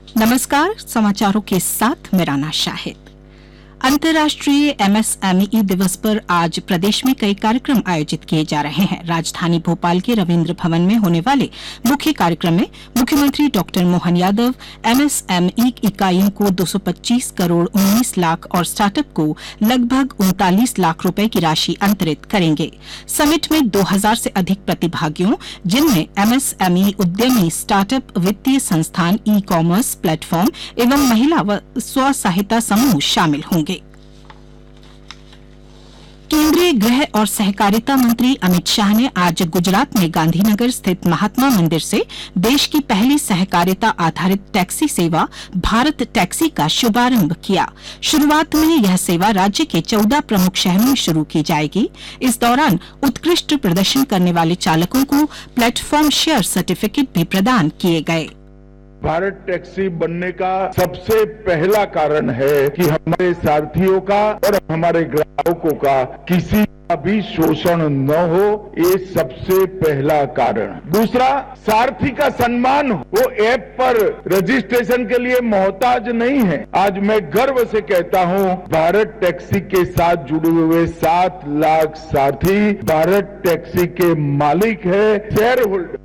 नमस्कार, समाचारों के साथ मेराना शाहिद। अंतर्राष्ट्रीय एमएसएमई दिवस पर आज प्रदेश में कई कार्यक्रम आयोजित किए जा रहे हैं। राजधानी भोपाल के रविन्द्र भवन में होने वाले मुख्य कार्यक्रम में मुख्यमंत्री डॉ मोहन यादव एमएसएमई इकाइयों को 225 करोड़ 19 लाख और स्टार्टअप को लगभग 39 लाख रुपए की राशि अंतरित करेंगे। समिट में 2000 से अधिक प्रतिभागियों, जिनमें एमएसएमई उद्यमी, स्टार्टअप, वित्तीय संस्थान, ई कॉमर्स प्लेटफॉर्म एवं महिला व स्व सहायता समूह शामिल होंगे। केंद्रीय गृह और सहकारिता मंत्री अमित शाह ने आज गुजरात में गांधीनगर स्थित महात्मा मंदिर से देश की पहली सहकारिता आधारित टैक्सी सेवा भारत टैक्सी का शुभारंभ किया। शुरुआत में यह सेवा राज्य के 14 प्रमुख शहरों में शुरू की जाएगी। इस दौरान उत्कृष्ट प्रदर्शन करने वाले चालकों को प्लेटफॉर्म शेयर सर्टिफिकेट भी प्रदान किए गए। भारत टैक्सी बनने का सबसे पहला कारण है कि हमारे सारथियों का और हमारे ग्राहकों का किसी का भी शोषण न हो, ये सबसे पहला कारण। दूसरा, सारथी का सम्मान हो। वो ऐप पर रजिस्ट्रेशन के लिए मोहताज नहीं है। आज मैं गर्व से कहता हूँ, भारत टैक्सी के साथ जुड़े हुए 7 लाख सारथी भारत टैक्सी के मालिक है, शेयर होल्डर।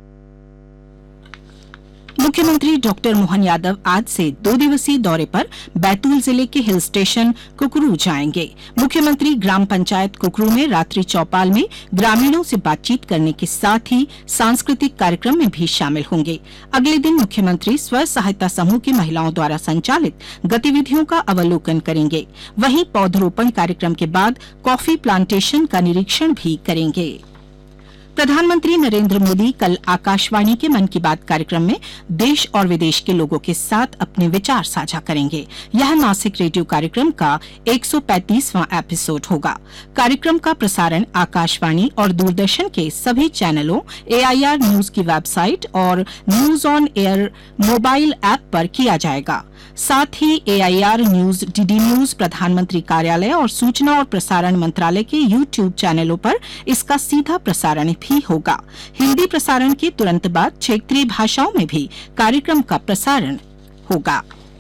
मुख्यमंत्री डॉ मोहन यादव आज से 2 दिवसीय दौरे पर बैतूल जिले के हिल स्टेशन कुकरू जाएंगे। मुख्यमंत्री ग्राम पंचायत कुकरू में रात्रि चौपाल में ग्रामीणों से बातचीत करने के साथ ही सांस्कृतिक कार्यक्रम में भी शामिल होंगे। अगले दिन मुख्यमंत्री स्व सहायता समूह की महिलाओं द्वारा संचालित गतिविधियों का अवलोकन करेंगे। वहीं पौधरोपण कार्यक्रम के बाद कॉफी प्लांटेशन का निरीक्षण भी करेंगे। प्रधानमंत्री नरेंद्र मोदी कल आकाशवाणी के मन की बात कार्यक्रम में देश और विदेश के लोगों के साथ अपने विचार साझा करेंगे। यह मासिक रेडियो कार्यक्रम का 135वां एपिसोड होगा। कार्यक्रम का प्रसारण आकाशवाणी और दूरदर्शन के सभी चैनलों, AIR न्यूज की वेबसाइट और news on air mobile app पर किया जाएगा। साथ ही AIR न्यूज, DD न्यूज, प्रधानमंत्री कार्यालय और सूचना और प्रसारण मंत्रालय के YouTube चैनलों पर इसका सीधा प्रसारण भी होगा। हिंदी प्रसारण के तुरंत बाद क्षेत्रीय भाषाओं में भी कार्यक्रम का प्रसारण होगा।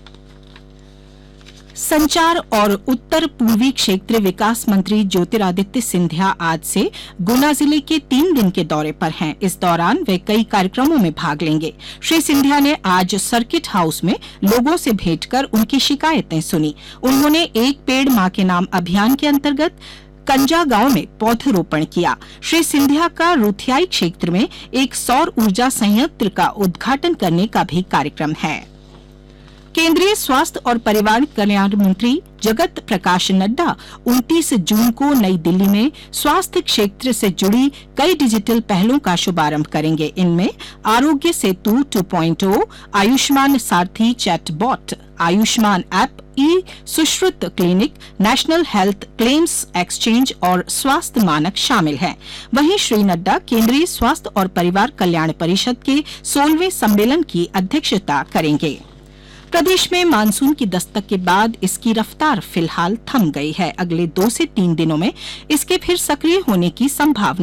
संचार और उत्तर पूर्वी क्षेत्र विकास मंत्री ज्योतिरादित्य सिंधिया आज से गुना जिले के 3 दिन के दौरे पर हैं। इस दौरान वे कई कार्यक्रमों में भाग लेंगे। श्री सिंधिया ने आज सर्किट हाउस में लोगों से भेंट कर उनकी शिकायतें सुनी। उन्होंने एक पेड़ मां के नाम अभियान के अंतर्गत कंजा गांव में पौधरोपण किया। श्री सिंधिया का रुथियाई क्षेत्र में एक सौर ऊर्जा संयंत्र का उद्घाटन करने का भी कार्यक्रम है। केंद्रीय स्वास्थ्य और परिवार कल्याण मंत्री जगत प्रकाश नड्डा 29 जून को नई दिल्ली में स्वास्थ्य क्षेत्र से जुड़ी कई डिजिटल पहलों का शुभारंभ करेंगे। इनमें आरोग्य सेतु 2.0, आयुष्मान सारथी चैटबॉट, आयुष्मान ऐप, ई Sushruta clinic, national health claims exchange और स्वास्थ्य मानक शामिल हैं। वहीं श्री नड्डा केंद्रीय स्वास्थ्य और परिवार कल्याण परिषद के 16वें सम्मेलन की अध्यक्षता करेंगे। प्रदेश में मानसून की दस्तक के बाद इसकी रफ्तार फिलहाल थम गई है। अगले 2 से 3 दिनों में इसके फिर सक्रिय होने की संभावना